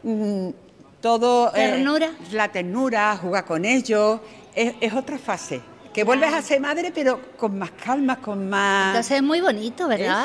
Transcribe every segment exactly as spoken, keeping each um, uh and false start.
mmm, todo... ¿Ternura? Eh, la ternura, jugar con ellos, es, es otra fase. Que Claro. vuelves a ser madre, pero con más calma, con más... Entonces es muy bonito, ¿verdad?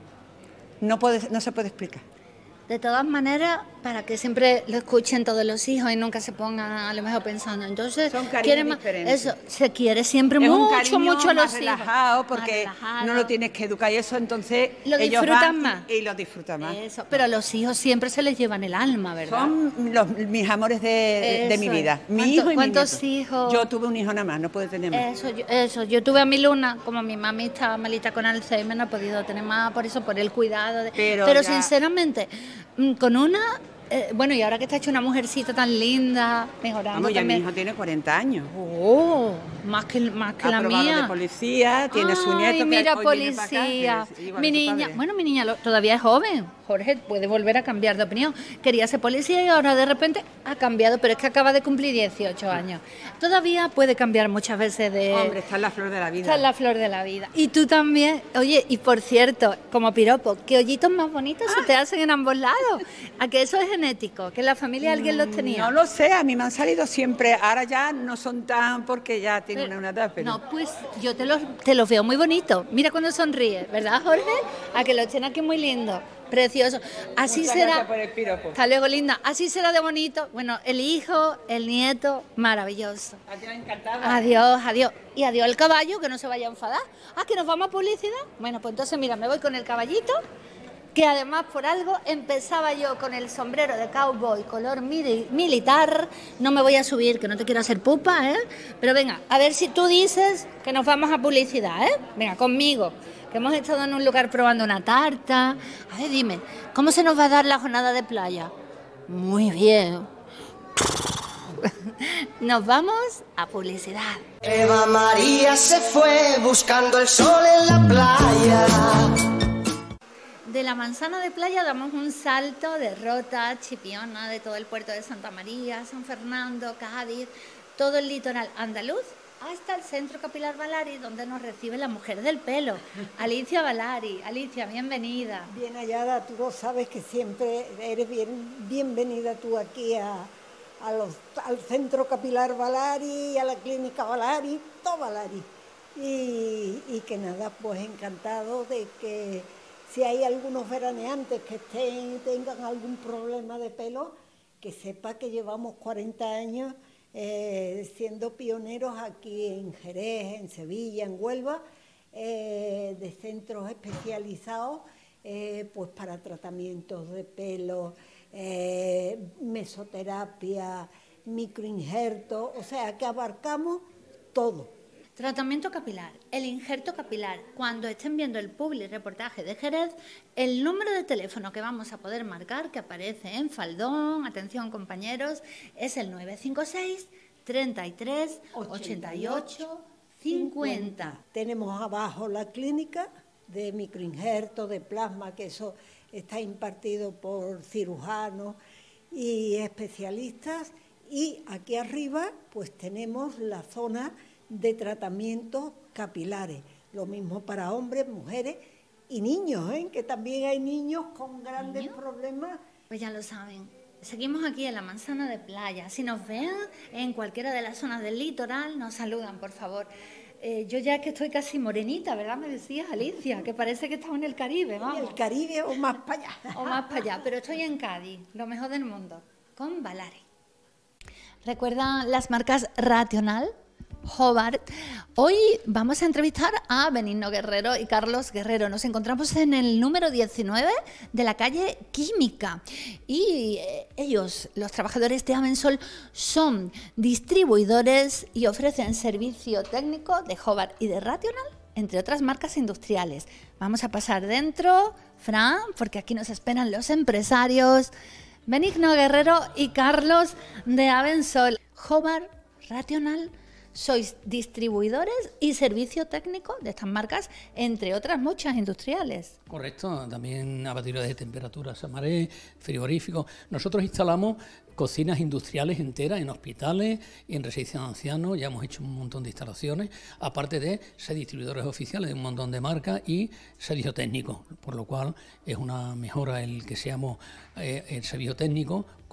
¿Es? No, puede, no se puede explicar. De todas maneras, para que siempre lo escuchen todos los hijos y nunca se pongan a lo mejor pensando. Entonces, son quiere más, diferentes. Eso, se quiere siempre es mucho, un mucho a los más relajado, hijos. porque más relajado. no lo tienes que educar y eso, entonces lo ellos disfrutan van más. Y, y lo disfrutan más. Eso, pero a los hijos siempre se les llevan el alma, ¿verdad? Son los, mis amores de, de mi vida. Es. Mi hijo y ¿Cuántos mi hijos? Yo tuve un hijo nada más, no pude tener más. Eso yo, eso, yo tuve a mi Luna, como mi mami estaba malita con Alzheimer, no he podido tener más por eso, por el cuidado. De, pero pero ya... sinceramente, con una... Eh, bueno, y ahora que está hecha una mujercita tan linda, mejorando Vamos, ya también. mi hijo tiene cuarenta años. Oh, más que, más que la mía. de policía, tiene Ay, su nieto. Mira, que policía. Acá, que mi niña, bueno, mi niña lo, todavía es joven. Jorge puede volver a cambiar de opinión. Quería ser policía y ahora de repente ha cambiado, pero es que acaba de cumplir dieciocho años. Todavía puede cambiar muchas veces de... Hombre, está en la flor de la vida. Está en la flor de la vida. Y tú también. Oye, y por cierto, como piropo, ¿qué hoyitos más bonitos ah. se te hacen en ambos lados? ¿A que eso es genético? ¿Que en la familia alguien los tenía? No lo sé, a mí me han salido siempre. Ahora ya no son tan porque ya tienen pero, una edad. Pero... No, pues yo te los, te los veo muy bonitos. Mira cuando sonríe, ¿verdad, Jorge? A que los tiene aquí muy lindo. Precioso. Así Muchas será. Gracias por el piropo. Hasta luego, linda. Así será de bonito. Bueno, el hijo, el nieto, maravilloso. Adiós, encantada. Adiós, adiós. Y adiós el caballo, que no se vaya a enfadar. Ah, que nos vamos a publicidad. Bueno, pues entonces, mira, me voy con el caballito, que además por algo empezaba yo con el sombrero de cowboy color mili- militar. No me voy a subir, que no te quiero hacer pupa, ¿eh? Pero venga, a ver si tú dices que nos vamos a publicidad, ¿eh? Venga, conmigo. Que hemos estado en un lugar probando una tarta. A ver, dime, ¿cómo se nos va a dar la jornada de playa? Muy bien. Nos vamos a publicidad. Eva María se fue buscando el sol en la playa. De la Manzana de Playa damos un salto de Rota, Chipiona, de todo el puerto de Santa María, San Fernando, Cádiz, todo el litoral andaluz, hasta el Centro Capilar Balari, donde nos recibe la mujer del pelo, Alicia Balari. Alicia, bienvenida. Bien hallada, tú lo sabes que siempre eres bien, bienvenida tú aquí a, a los, al Centro Capilar Balari, a la Clínica Balari, todo Balari. Y, y que nada, pues encantado de que si hay algunos veraneantes que estén, tengan algún problema de pelo, que sepa que llevamos cuarenta años Eh, siendo pioneros aquí en Jerez, en Sevilla, en Huelva, eh, de centros especializados eh, pues para tratamientos de pelo, eh, mesoterapia, microinjertos, o sea que abarcamos todo. Tratamiento capilar, el injerto capilar. Cuando estén viendo el publi reportaje de Jerez, el número de teléfono que vamos a poder marcar, que aparece en faldón, atención compañeros, es el nueve cinco seis, treinta y tres, ochenta y ocho, cincuenta. Tenemos abajo la clínica de microinjerto, de plasma, que eso está impartido por cirujanos y especialistas. Y aquí arriba pues tenemos la zona de tratamientos capilares, lo mismo para hombres, mujeres y niños, ¿eh? Que también hay niños con grandes ¿Niño? problemas. Pues ya lo saben, seguimos aquí en la Manzana de Playa. Si nos ven en cualquiera de las zonas del litoral, nos saludan, por favor. Eh, yo ya que estoy casi morenita, ¿verdad? Me decías, Alicia, que parece que estaba en el Caribe, vamos. En el Caribe o más para allá. O más para allá, pero estoy en Cádiz, lo mejor del mundo, con Balari. ¿Recuerdan las marcas Rational? Hobart. Hoy vamos a entrevistar a Benigno Guerrero y Carlos Guerrero. Nos encontramos en el número diecinueve de la calle Química y ellos, los trabajadores de Avensol, son distribuidores y ofrecen servicio técnico de Hobart y de Rational, entre otras marcas industriales. Vamos a pasar dentro, Fran, porque aquí nos esperan los empresarios Benigno Guerrero y Carlos de Avensol. Hobart, Rational, sois distribuidores y servicio técnico de estas marcas, entre otras muchas industriales. Correcto, también abatidores de temperatura Samaré, frigoríficos. Nosotros instalamos cocinas industriales enteras en hospitales, en residencias de ancianos, ya hemos hecho un montón de instalaciones, aparte de ser distribuidores oficiales de un montón de marcas y servicio técnico, por lo cual es una mejora el que seamos eh, el servicio técnico